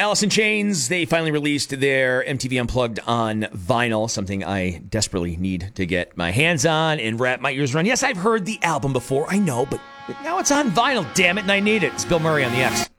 Alice in Chains, they finally released their MTV Unplugged on vinyl, something I desperately need to get my hands on and wrap my ears around. Yes, I've heard the album before, I know, but now it's on vinyl, damn it, and I need it. It's Bill Murray on the X.